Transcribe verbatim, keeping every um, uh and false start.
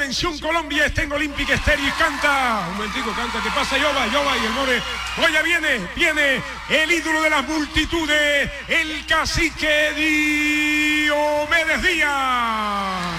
Atención Colombia, está en Olympic Stereo y canta. Un momentico, canta. ¿Qué pasa, Yoba? Yoba y el More. Oye, viene, viene el ídolo de las multitudes, el cacique Diomedes Díaz.